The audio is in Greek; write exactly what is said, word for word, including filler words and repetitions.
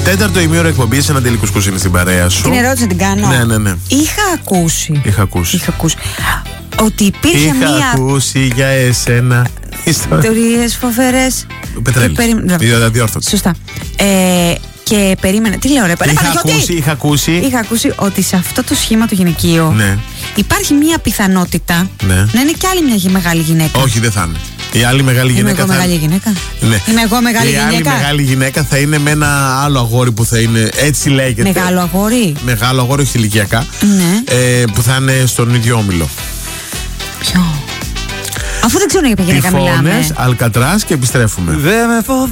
Τέταρτο ημίωρο εκπομπή, ένα τελικό κουσκουσίνη στην παρέα σου. Την ερώτηση την κάνω. Ναι, ναι, ναι. Είχα ακούσει. Είχα ακούσει. Είχα ακούσει. Ότι υπήρχε Είχα μία. Είχα ακούσει για εσένα. Ιστορίες φοβερές. Πετρέλης. Περί... Αδιόρθωτη. Σωστά. Ε, και περίμενε. Τι λέω, ρε είχα, ακούσει, είχα ακούσει. Είχα ακούσει ότι σε αυτό το σχήμα το γυναικείο ναι. υπάρχει μία πιθανότητα ναι. να είναι κι άλλη μια μεγάλη γυναίκα. Όχι, δεν θα είναι. Η άλλη μεγάλη Είμαι γυναίκα. Εγώ θα... μεγάλη γυναίκα. Ναι. Είμαι εγώ μεγάλη η γυναίκα. Η άλλη μεγάλη γυναίκα θα είναι με ένα άλλο αγόρι που θα είναι. Έτσι λέγεται. Μεγάλο αγόρι. Μεγάλο αγόρι, όχι ηλικιακά. Ναι. Ε, που θα είναι στον ίδιο όμιλο. Ποιο? Αφού δεν ξέρω για ποια γυναίκα μιλάμε. Αλκατράς και επιστρέφουμε. Δεν με φοβάμαι.